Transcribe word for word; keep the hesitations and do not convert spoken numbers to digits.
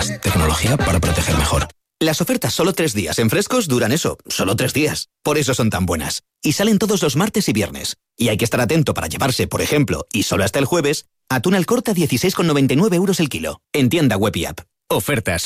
más tecnología para proteger mejor. Las ofertas solo tres días en Frescos duran eso, solo tres días. Por eso son tan buenas. Y salen todos los martes y viernes. Y hay que estar atento para llevarse, por ejemplo, y solo hasta el jueves, atún al corte a dieciséis con noventa y nueve euros el kilo. En tienda web y app. Ofertas